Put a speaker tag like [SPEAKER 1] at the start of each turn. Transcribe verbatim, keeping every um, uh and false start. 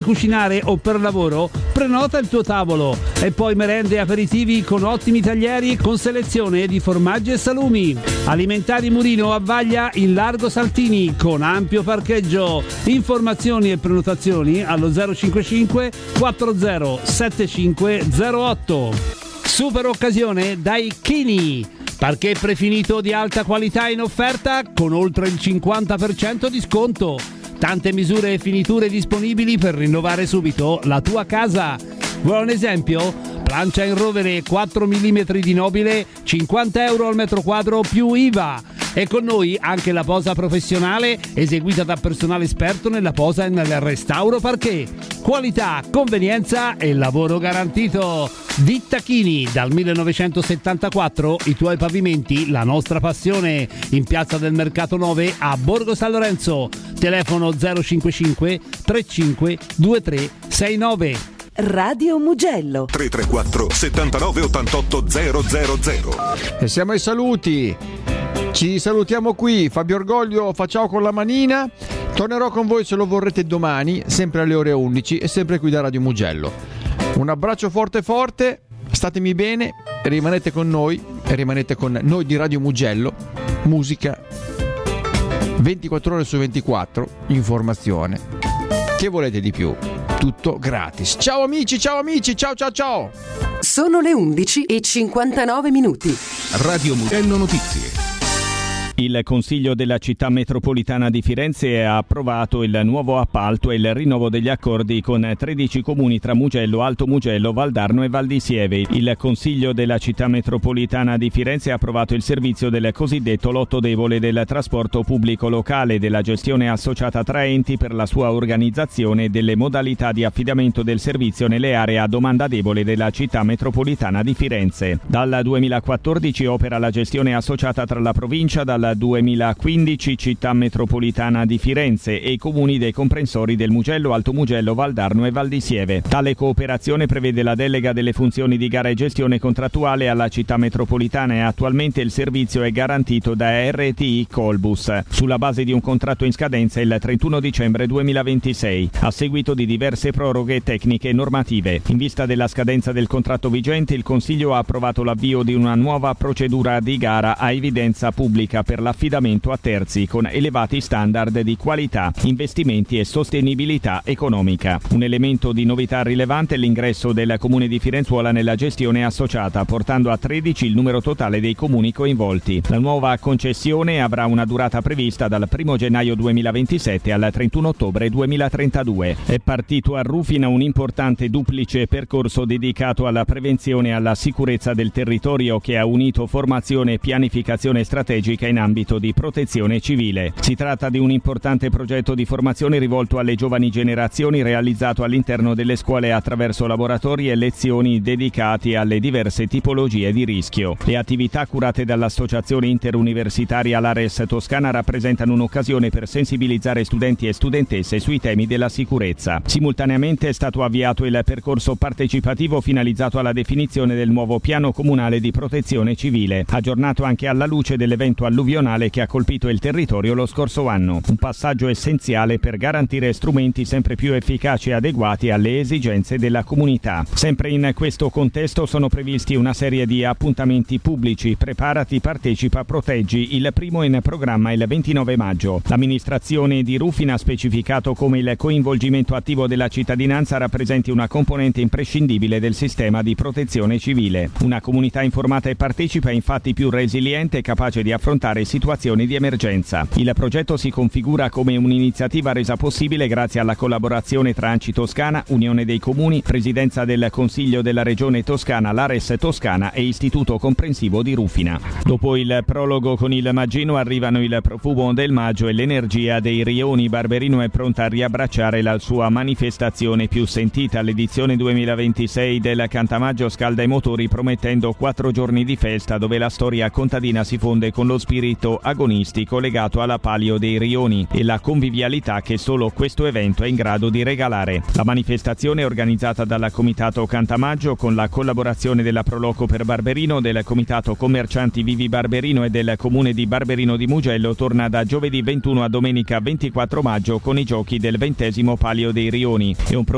[SPEAKER 1] cucinare o per lavoro? Prenota il tuo tavolo. E poi merende e aperitivi con ottimi taglieri con selezione di formaggi e salumi. Alimentari Murino a Vaglia in Largo Saltini con ampio parcheggio. Informazioni e prenotazioni allo zero cinquantacinque quattanta settantacinque zero otto. Super occasione dai Chini. Parquet prefinito di alta qualità in offerta con oltre il cinquanta per cento di sconto. Tante misure e finiture disponibili per rinnovare subito la tua casa. Vuoi un esempio? Plancia in rovere quattro millimetri di nobile, cinquanta euro al metro quadro più I V A. E con noi anche la posa professionale eseguita da personale esperto nella posa e nel restauro parquet. Qualità, convenienza e lavoro garantito. Ditta Chini, dal millenovecentosettantaquattro i tuoi pavimenti, la nostra passione. In piazza del Mercato nove a Borgo San Lorenzo. Telefono zero cinquantacinque trentacinque ventitré sessantanove.
[SPEAKER 2] Radio Mugello
[SPEAKER 3] tre tre quattro settantanove ottantotto zero zero zero.
[SPEAKER 4] E siamo ai saluti. Ci salutiamo qui. Fabio Orgoglio fa ciao con la manina. Tornerò con voi se lo vorrete domani, sempre alle ore undici e sempre qui da Radio Mugello. Un abbraccio forte forte, statemi bene, rimanete con noi e rimanete con noi di Radio Mugello. Musica ventiquattro ore su ventiquattro, informazione. Che volete di più? Tutto gratis. Ciao amici, ciao amici, ciao ciao ciao.
[SPEAKER 2] Sono le undici e cinquantanove minuti.
[SPEAKER 3] Radio Mugello Notizie.
[SPEAKER 5] Il Consiglio della Città Metropolitana di Firenze ha approvato il nuovo appalto e il rinnovo degli accordi con tredici comuni tra Mugello, Alto Mugello, Valdarno e Val di Sieve. Il Consiglio della Città Metropolitana di Firenze ha approvato il servizio del cosiddetto lotto debole del trasporto pubblico locale, della gestione associata tra enti per la sua organizzazione e delle modalità di affidamento del servizio nelle aree a domanda debole della Città Metropolitana di Firenze. Dal duemilaquattordici opera la gestione associata tra la provincia, dal duemilaquindici Città Metropolitana di Firenze e i comuni dei comprensori del Mugello, Alto Mugello, Valdarno e Val di Sieve. Tale cooperazione prevede la delega delle funzioni di gara e gestione contrattuale alla Città Metropolitana e attualmente il servizio è garantito da R T I Colbus sulla base di un contratto in scadenza il trentuno dicembre duemilaventisei, a seguito di diverse proroghe tecniche e normative. In vista della scadenza del contratto vigente, il Consiglio ha approvato l'avvio di una nuova procedura di gara a evidenza pubblica per l'affidamento a terzi con elevati standard di qualità, investimenti e sostenibilità economica. Un elemento di novità rilevante è l'ingresso del Comune di Firenzuola nella gestione associata, portando a tredici il numero totale dei comuni coinvolti. La nuova concessione avrà una durata prevista dal primo gennaio duemilaventisette al trentuno ottobre duemilatrentadue. È partito a Rufina un importante duplice percorso dedicato alla prevenzione e alla sicurezza del territorio che ha unito formazione e pianificazione strategica in ambito di protezione civile. Si tratta di un importante progetto di formazione rivolto alle giovani generazioni realizzato all'interno delle scuole attraverso laboratori e lezioni dedicati alle diverse tipologie di rischio. Le attività curate dall'Associazione Interuniversitaria Lares Toscana rappresentano un'occasione per sensibilizzare studenti e studentesse sui temi della sicurezza. Simultaneamente è stato avviato il percorso partecipativo finalizzato alla definizione del nuovo piano comunale di protezione civile, aggiornato anche alla luce dell'evento alluvionale che ha colpito il territorio lo scorso anno. Un passaggio essenziale per garantire strumenti sempre più efficaci e adeguati alle esigenze della comunità. Sempre in questo contesto sono previsti una serie di appuntamenti pubblici. Preparati, partecipa, proteggi. Il primo in programma il ventinove maggio. L'amministrazione di Rufina ha specificato come il coinvolgimento attivo della cittadinanza rappresenti una componente imprescindibile del sistema di protezione civile. Una comunità informata e partecipa è infatti più resiliente e capace di affrontare situazioni di emergenza. Il progetto si configura come un'iniziativa resa possibile grazie alla collaborazione tra ANCI Toscana, Unione dei Comuni, Presidenza del Consiglio della Regione Toscana, Lares Toscana e Istituto Comprensivo di Rufina. Dopo il prologo con il maggino arrivano il profumo del maggio e l'energia dei rioni. Barberino è pronta a riabbracciare la sua manifestazione più sentita. L'edizione duemilaventisei del Cantamaggio scalda i motori promettendo quattro giorni di festa dove la storia contadina si fonde con lo spirito agonistico legato alla palio dei rioni e la convivialità che solo questo evento è in grado di regalare. La manifestazione è organizzata dal Comitato Cantamaggio con la collaborazione della Proloco per Barberino, del Comitato Commercianti Vivi Barberino e del Comune di Barberino di Mugello. Torna da giovedì ventuno a domenica ventiquattro maggio con i giochi del ventesimo Palio dei Rioni. È un